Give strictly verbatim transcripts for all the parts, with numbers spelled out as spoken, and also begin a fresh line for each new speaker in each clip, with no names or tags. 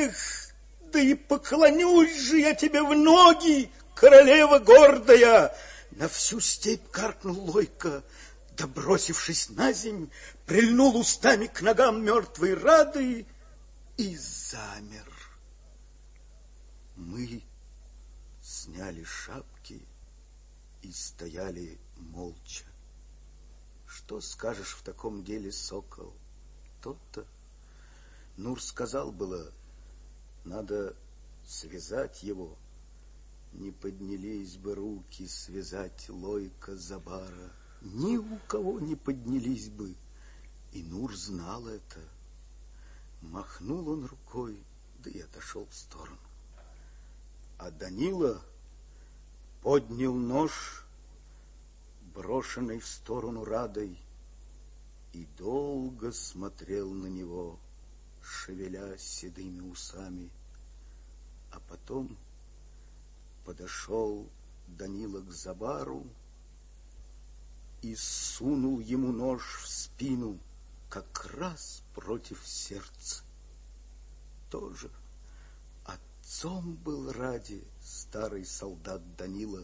Эх, да и поклонюсь же я тебе в ноги, королева гордая! На всю степь каркнул Лойко, да, бросившись на земь, прильнул устами к ногам мертвой Рады и замер. Мы сняли шапки и стояли молча. Что скажешь в таком деле, сокол? То-то. Нур сказал было, надо связать его. Не поднялись бы руки связать Лойко Забара. Ни у кого не поднялись бы. И Нур знал это. Махнул он рукой, да и отошел в сторону. А Данила поднял нож, брошенный в сторону Радой, и долго смотрел на него, шевеля седыми усами. А потом подошел Данила к Забару и сунул ему нож в спину, как раз против сердца. Тоже отцом был Раде старый солдат Данила.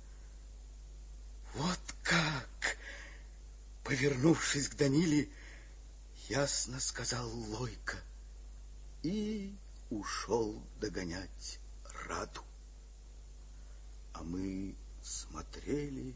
Вот как, повернувшись к Даниле, ясно сказал Лойко и ушел догонять Раду. А мы смотрели,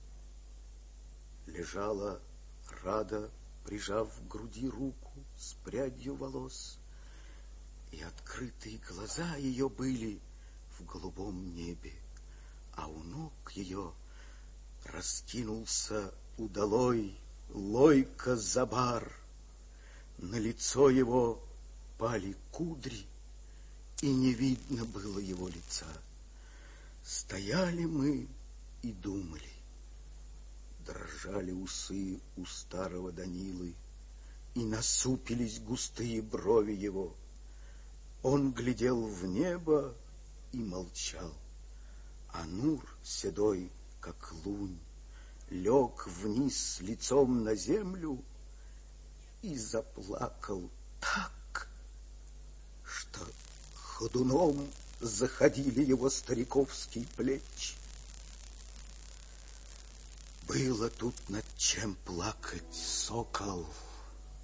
лежала Рада, прижав к груди руку с прядью волос, и открытые глаза ее были в голубом небе, а у ног ее раскинулся удалой Лойко Забар. На лицо его пали кудри, и не видно было его лица. Стояли мы и думали. Дрожали усы у старого Данилы, и насупились густые брови его. Он глядел в небо и молчал, а Нур, седой, как лунь, лег вниз лицом на землю и заплакал так, что ходуном заходили его стариковские плечи. Было тут над чем плакать, сокол.